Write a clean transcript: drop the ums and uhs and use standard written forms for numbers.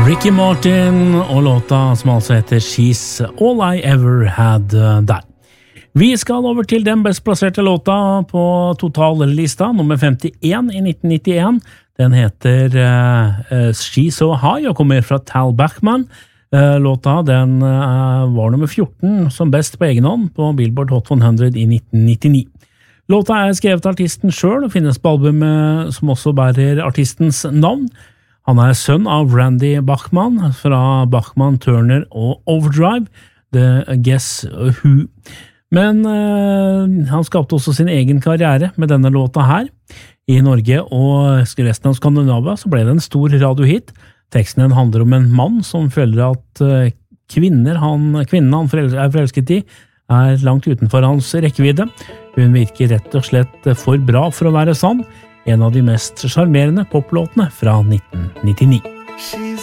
Ricky Martin og låta som altså heter She's All I Ever Had Der. Vi skal over til den best plasserte låta på totallista, nummer 51 i 1991. Den heter She's So High og kommer fra Tal Bachman. Låta den var nummer 14 som best på egen hånd på Billboard Hot 100 i 1999. Låta skrevet av artisten selv og finnes på albumet som også bærer artistens navn. Han sønn av Randy Bachman fra Bachman, Turner og Overdrive, The Guess Who. Men han skapte også sin egen karriere med denne låta her. I Norge og resten av Skandinavia så ble det en stor radiohit. Teksten handler om en mann som føler at kvinnen han forelsket i langt utenfor hans rekkevidde. Hun virker rett og slett for bra for å være sann. En av de mest charmerende poplåtene fra 1999.